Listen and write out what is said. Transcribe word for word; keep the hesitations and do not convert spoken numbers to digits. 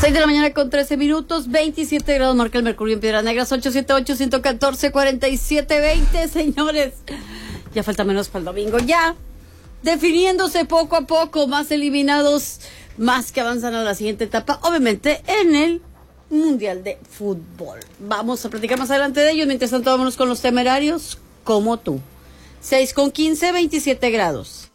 seis de la mañana con trece minutos, veintisiete grados marca el mercurio en Piedras Negras, ocho siete ocho, uno uno cuatro, cuatro siete dos cero, señores. Ya falta menos para el domingo, ya. Definiéndose poco a poco, más eliminados, más que avanzan a la siguiente etapa, obviamente en el Mundial de Fútbol. Vamos a platicar más adelante de ello, mientras tanto vámonos con los temerarios, como tú. seis con quince, veintisiete grados.